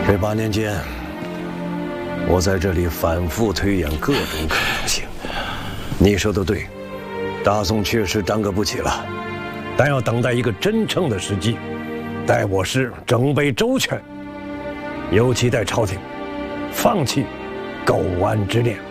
这8年间，我在这里反复推演各种可能性。你说的对，大宋确实耽搁不起了，但要等待一个真正的时机，待我师整备周全，尤其待朝廷放弃狗丸之恋。